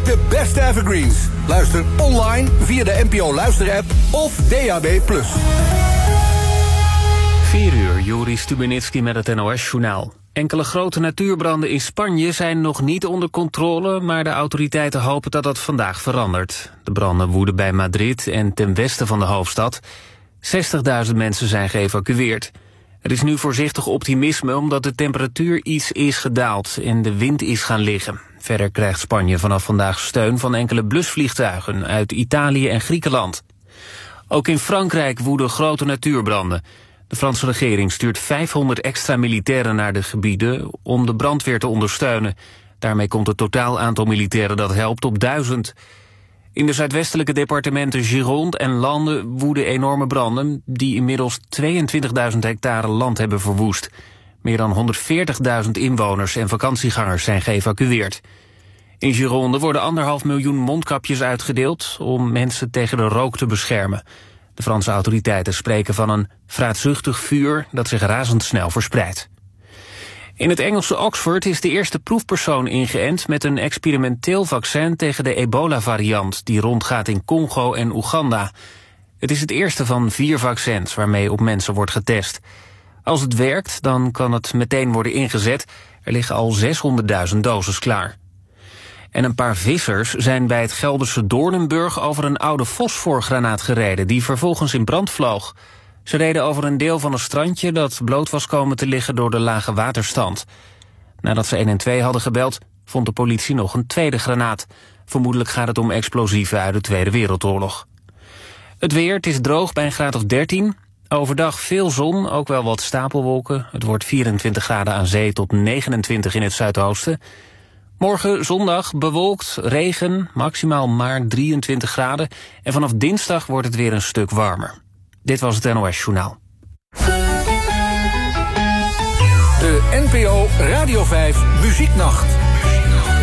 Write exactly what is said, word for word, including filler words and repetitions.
De beste evergreens. Luister online via de N P O Luister-app of D A B plus. vier uur, Juri Stubenitski met het N O S-journaal. Enkele grote natuurbranden in Spanje zijn nog niet onder controle, maar de autoriteiten hopen dat dat vandaag verandert. De branden woeden bij Madrid en ten westen van de hoofdstad. zestigduizend mensen zijn geëvacueerd. Er is nu voorzichtig optimisme omdat de temperatuur iets is gedaald en de wind is gaan liggen. Verder krijgt Spanje vanaf vandaag steun van enkele blusvliegtuigen uit Italië en Griekenland. Ook in Frankrijk woeden grote natuurbranden. De Franse regering stuurt vijfhonderd extra militairen naar de gebieden om de brandweer te ondersteunen. Daarmee komt het totaal aantal militairen dat helpt op duizend. In de zuidwestelijke departementen Gironde en Landes woeden enorme branden die inmiddels tweeëntwintigduizend hectare land hebben verwoest. Meer dan honderdveertigduizend inwoners en vakantiegangers zijn geëvacueerd. In Gironde worden anderhalf miljoen mondkapjes uitgedeeld om mensen tegen de rook te beschermen. De Franse autoriteiten spreken van een vraatzuchtig vuur dat zich razendsnel verspreidt. In het Engelse Oxford is de eerste proefpersoon ingeënt met een experimenteel vaccin tegen de ebola-variant die rondgaat in Congo en Oeganda. Het is het eerste van vier vaccins waarmee op mensen wordt getest. Als het werkt, dan kan het meteen worden ingezet. Er liggen al zeshonderdduizend doses klaar. En een paar vissers zijn bij het Gelderse Doornenburg over een oude fosforgranaat gereden die vervolgens in brand vloog. Ze reden over een deel van een strandje dat bloot was komen te liggen door de lage waterstand. Nadat ze een en twee hadden gebeld, vond de politie nog een tweede granaat. Vermoedelijk gaat het om explosieven uit de Tweede Wereldoorlog. Het weer, het is droog bij een graad of dertien. Overdag veel zon, ook wel wat stapelwolken. Het wordt vierentwintig graden aan zee tot negenentwintig in het zuidoosten. Morgen zondag bewolkt, regen, maximaal maar drieëntwintig graden. En vanaf dinsdag wordt het weer een stuk warmer. Dit was het N O S-journaal. De N P O Radio vijf Muzieknacht.